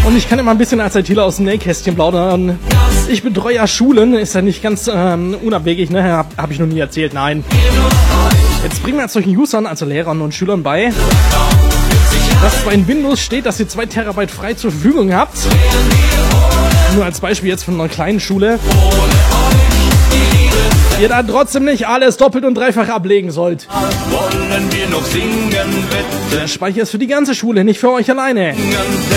Und ich kann immer ein bisschen als ITler aus dem Nähkästchen plaudern. Ich betreue ja Schulen, ist ja nicht ganz unabwegig, ne? Hab ich noch nie erzählt, nein. Jetzt bringen wir jetzt solchen Usern, also Lehrern und Schülern bei, dass zwar in Windows steht, dass ihr 2 Terabyte frei zur Verfügung habt. Nur als Beispiel jetzt von einer kleinen Schule. Ihr da trotzdem nicht alles doppelt und dreifach ablegen sollt. Wollen wir noch singen, Der Speicher ist für die ganze Schule, nicht für euch alleine. wetten,